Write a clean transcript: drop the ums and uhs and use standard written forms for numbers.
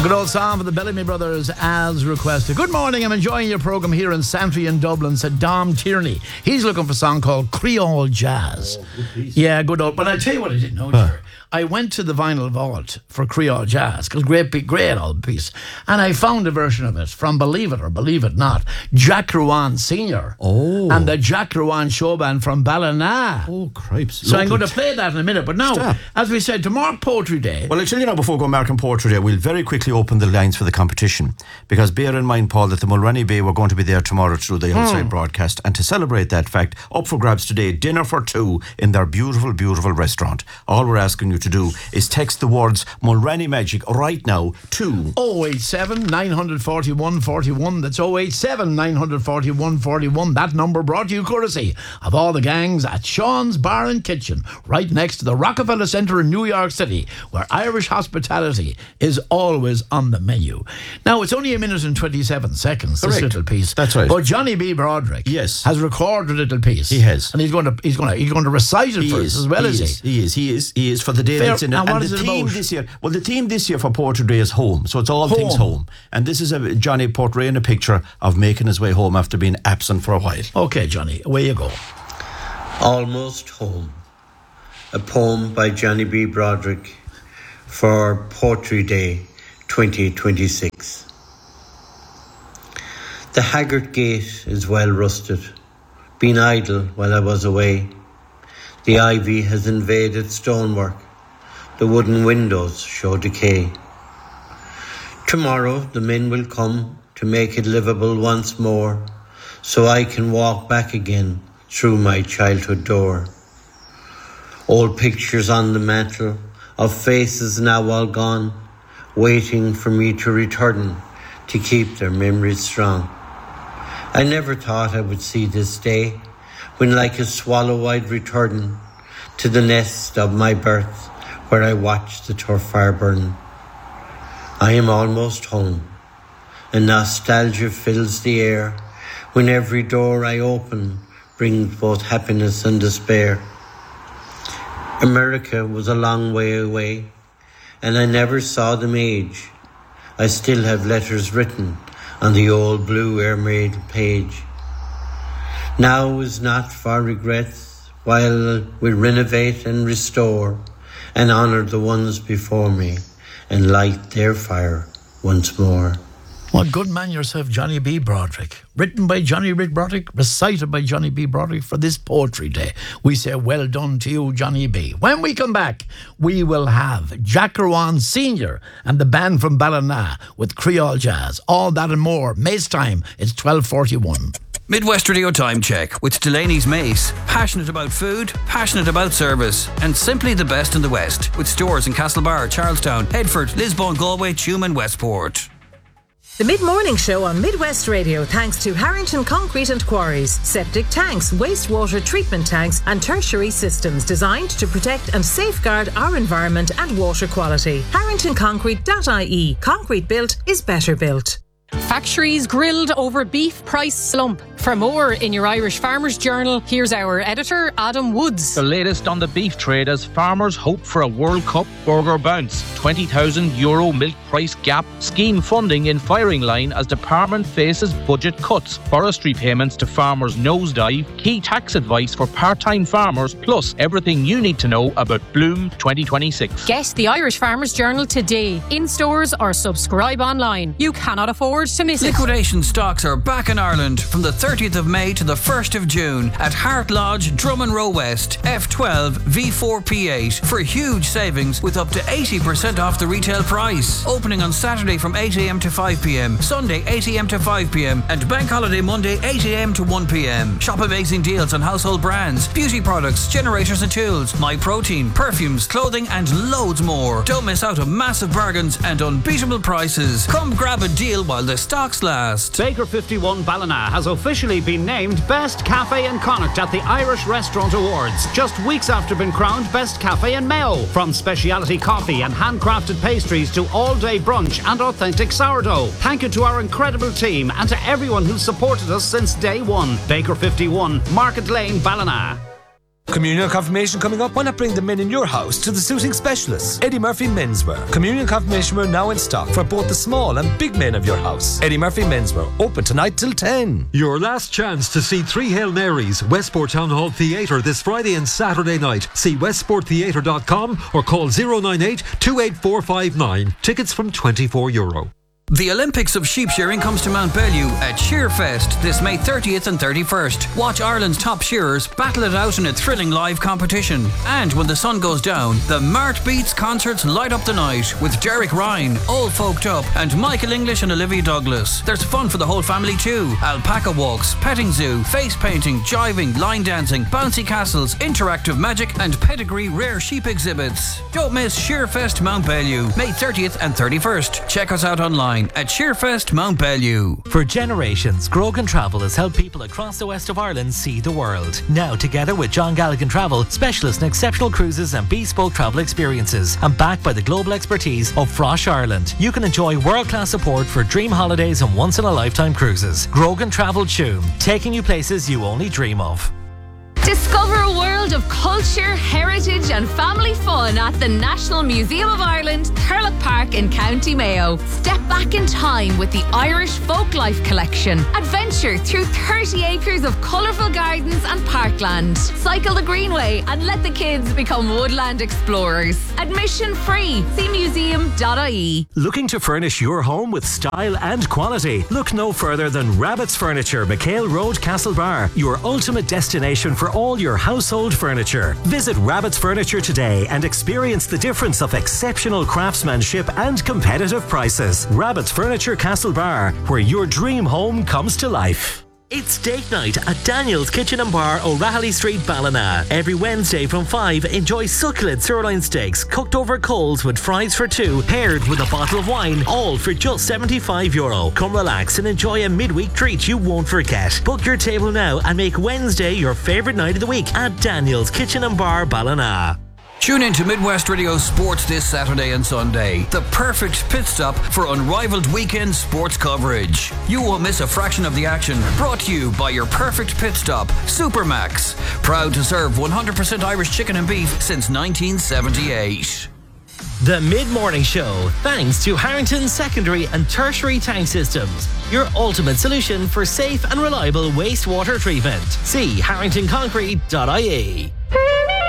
good old song for the Bellamy Brothers as requested. Good morning, I'm enjoying your programme here in Santry in Dublin, said Dom Tierney. He's looking for a song called Creole Jazz. Oh, good piece. Yeah, good old. But I tell you what I didn't know, Jerry. I went to the vinyl vault for Creole Jazz, because great old piece. And I found a version of it from, believe it or believe it not, Jack Rowan Sr. Oh. And the Jack Rowan Show Band from Ballina. Oh, cripes. So I'm going to play that in a minute. But now, as we said, tomorrow Poetry Day. Well, actually, before we go American Poetry Day, we'll very quickly open the lines for the competition. Because bear in mind, Paul, that the Mulroney Bay were going to be there tomorrow through the outside broadcast. And to celebrate that fact, up for grabs today, dinner for two in their beautiful, beautiful restaurant. All we're asking you to do is text the words Mulroney Magic right now to 087 941 41. That's 087 941 41. That number brought to you courtesy of all the gangs at Sean's Bar and Kitchen, right next to the Rockefeller Center in New York City, where Irish hospitality is always on the menu. Now, it's only a minute and 27 seconds, Correct. this little piece. That's right. But Johnny B. Broderick has recorded a little piece. He has. And he's going to recite it for us as well, is he? He is for the day that's in it. And what is the it theme about? this year, well, the theme this year for Poetry Day is home. So it's all things home. And this is Johnny portraying a picture of making his way home after being absent for a while. Okay, Johnny, away you go. Almost Home. A poem by Johnny B. Broderick for Poetry Day 2026. The haggard gate is well rusted, been idle while I was away. The ivy has invaded stonework, the wooden windows show decay. Tomorrow the men will come to make it livable once more, so I can walk back again through my childhood door. Old pictures on the mantel of faces now all gone, waiting for me to return to keep their memories strong. I never thought I would see this day, when like a swallow I'd return to the nest of my birth, where I watched the turf fire burn. I am almost home, and nostalgia fills the air, when every door I open brings both happiness and despair. America was a long way away, and I never saw them age. I still have letters written on the old blue airmail page. Now is not for regrets, while we renovate and restore, and honour the ones before me, and light their fire once more. What good man yourself, Johnny B. Broderick. Written by Johnny B. Broderick, recited by Johnny B. Broderick for this Poetry Day. We say well done to you, Johnny B. When we come back, we will have Jack Rowan Sr. and the band from Ballina with Creole Jazz. All that and more. May's time. It's 12:41. Midwest Radio Time Check with Delaney's Mace. Passionate about food, passionate about service, and simply the best in the West. With stores in Castlebar, Charlestown, Headford, Lisbon, Galway, Tuam and Westport. The Mid-Morning Show on Midwest Radio thanks to Harrington Concrete and Quarries. Septic tanks, wastewater treatment tanks and tertiary systems designed to protect and safeguard our environment and water quality. HarringtonConcrete.ie. Concrete built is better built. Factories grilled over beef price slump. For more in your Irish Farmers Journal, here's our editor, Adam Woods. The latest on the beef trade as farmers hope for a World Cup burger bounce. €20,000 milk price gap. Scheme funding in firing line as department faces budget cuts. Forestry payments to farmers nosedive. Key tax advice for part-time farmers. Plus everything you need to know about Bloom 2026. Get the Irish Farmers Journal today. In stores or subscribe online. You cannot afford to miss it. Liquidation stocks are back in Ireland from the 30th of May to the 1st of June at Hart Lodge, Drummond Row West, F12 V4P8 for huge savings with up to 80% off the retail price. Opening on Saturday from 8am to 5pm, Sunday 8am to 5pm and Bank Holiday Monday 8am to 1pm. Shop amazing deals on household brands, beauty products, generators and tools, My Protein, perfumes, clothing and loads more. Don't miss out on massive bargains and unbeatable prices. Come grab a deal while the stocks last. Baker 51 Ballina has officially been named Best Cafe in Connacht at the Irish Restaurant Awards, just weeks after being crowned Best Cafe in Mayo. From specialty coffee and handcrafted pastries to all-day brunch and authentic sourdough. Thank you to our incredible team and to everyone who's supported us since day one. Baker 51, Market Lane, Ballina. Communion confirmation coming up? Why not bring the men in your house to the suiting specialists? Eddie Murphy Menswear. Communion confirmation wear now in stock for both the small and big men of your house. Eddie Murphy Menswear. Open tonight till 10. Your last chance to see Three Hail Marys, Westport Town Hall Theatre this Friday and Saturday night. See westporttheatre.com or call 098 28459. Tickets from €24. The Olympics of sheep shearing comes to Mount Bellew at Shearfest this May 30th and 31st. Watch Ireland's top shearers battle it out in a thrilling live competition. And when the sun goes down, the Mart Beats concerts light up the night with Derek Ryan, All Folked Up, and Michael English and Olivia Douglas. There's fun for the whole family too. Alpaca walks, petting zoo, face painting, jiving, line dancing, bouncy castles, interactive magic, and pedigree rare sheep exhibits. Don't miss Shearfest Mount Bellew, May 30th and 31st. Check us out online at Shearfest Mount Bellew. For generations, Grogan Travel has helped people across the west of Ireland see the world. Now, together with John Galligan Travel, specialists in exceptional cruises and bespoke travel experiences, and backed by the global expertise of Frosh Ireland, you can enjoy world-class support for dream holidays and once-in-a-lifetime cruises. Grogan Travel Tuam, taking you places you only dream of. Discover a world of culture, heritage and family fun at the National Museum of Ireland, Thurlock Park in County Mayo. Step back in time with the Irish Folklife Collection. Adventure through 30 acres of colourful gardens and parkland. Cycle the Greenway and let the kids become woodland explorers. Admission free. See museum.ie. Looking to furnish your home with style and quality? Look no further than Rabbit's Furniture, McHale Road, Castlebar, your ultimate destination for all your household furniture. Visit Rabbit's Furniture today and experience the difference of exceptional craftsmanship and competitive prices. Rabbit's Furniture, Castlebar, where your dream home comes to life. It's date night at Daniel's Kitchen and Bar, O'Rahilly Street, Ballina. Every Wednesday from 5, enjoy succulent sirloin steaks cooked over coals with fries for 2, paired with a bottle of wine, all for just €75. Come relax and enjoy a midweek treat you won't forget. Book your table now and make Wednesday your favourite night of the week at Daniel's Kitchen and Bar, Ballina. Tune in to Midwest Radio Sports this Saturday and Sunday. The perfect pit stop for unrivaled weekend sports coverage. You won't miss a fraction of the action. Brought to you by your perfect pit stop, Supermax. Proud to serve 100% Irish chicken and beef since 1978. The Mid-Morning Show, thanks to Harrington Secondary and Tertiary Tank Systems, your ultimate solution for safe and reliable wastewater treatment. See harringtonconcrete.ie.